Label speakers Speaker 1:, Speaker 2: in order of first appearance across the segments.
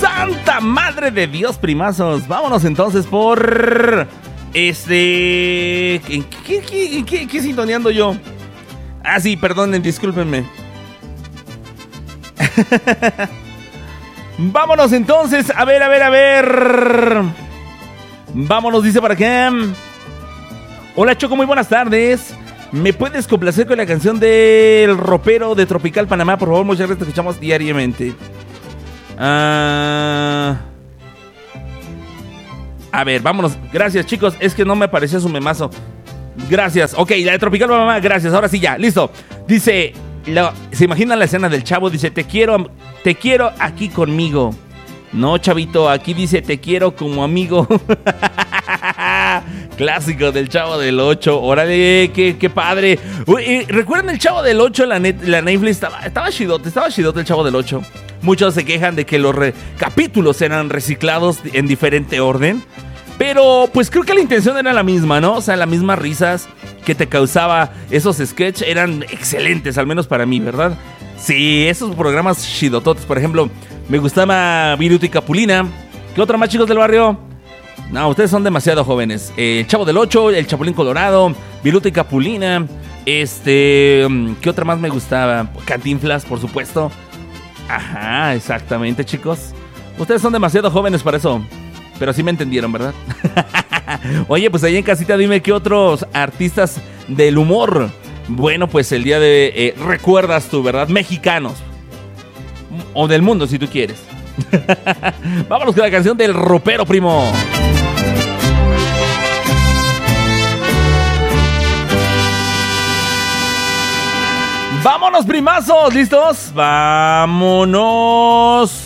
Speaker 1: ¡Santa madre de Dios, primazos! Vámonos entonces por... ¿Qué sintoneando yo? Ah, sí, perdonen, discúlpenme. Vámonos entonces, a ver. Vámonos, dice para acá. Hola, Choco, muy buenas tardes. ¿Me puedes complacer con la canción del Ropero de Tropical Panamá? Por favor, muchas gracias, te escuchamos diariamente. A ver, vámonos. Gracias, chicos, es que no me apareció su memazo. Gracias, ok, la de Tropical Panamá, gracias, ahora sí ya, listo. Dice, ¿se imaginan la escena del chavo? Dice, te quiero aquí conmigo. No, chavito, aquí dice, te quiero como amigo. Clásico del Chavo del 8. Órale, qué padre. Uy, ¿recuerdan el Chavo del 8? La Netflix estaba chidote el Chavo del 8. Muchos se quejan de que los capítulos eran reciclados en diferente orden. Pero pues creo que la intención era la misma, ¿no? O sea, las mismas risas que te causaba esos sketches eran excelentes, al menos para mí, ¿verdad? Sí, esos programas chidototes. Por ejemplo, me gustaba Viruta y Capulina. ¿Qué otra más, chicos del barrio? No, ustedes son demasiado jóvenes. El Chavo del 8, el Chapulín Colorado, Viruta y Capulina. ¿Qué otra más me gustaba? Cantinflas, por supuesto. Ajá, exactamente, chicos. Ustedes son demasiado jóvenes para eso. Pero sí me entendieron, ¿verdad? Oye, pues ahí en casita dime qué otros artistas del humor. Bueno, pues el día de... recuerdas tú, ¿verdad? Mexicanos. O del mundo, si tú quieres. Vámonos con la canción del Ropero, primo. ¡Vámonos, primazos! ¿Listos? ¡Vámonos!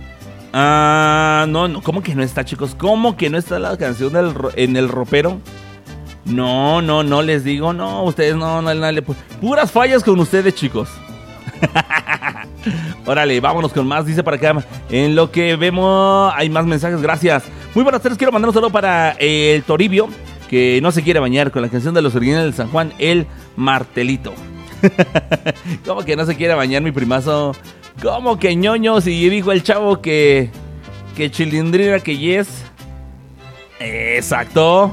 Speaker 1: No, ¿cómo que no está, chicos? ¿Cómo que no está la canción en el Ropero? No, les digo, no, ustedes no, puras fallas con ustedes, chicos. Órale, vámonos con más, dice para acá. En lo que vemos, hay más mensajes, gracias. Muy buenas tardes, quiero mandar un saludo para el Toribio, que no se quiere bañar con la canción de los originales del San Juan, El Martelito. ¿Cómo que no se quiere bañar, mi primazo? ¿Cómo que ñoño? Si dijo el chavo que chilindrina que yes. Exacto.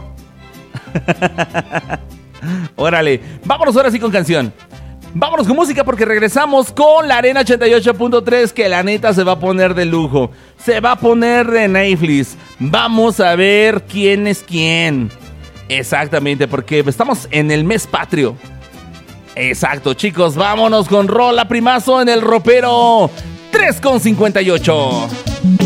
Speaker 1: Órale, vámonos ahora sí con canción. Vámonos con música porque regresamos con la Arena 88.3, que la neta se va a poner de lujo. Se va a poner de Netflix. Vamos a ver quién es quién. Exactamente, porque estamos en el mes patrio. Exacto, chicos, vámonos con rola, primazo, en el Ropero 3:58.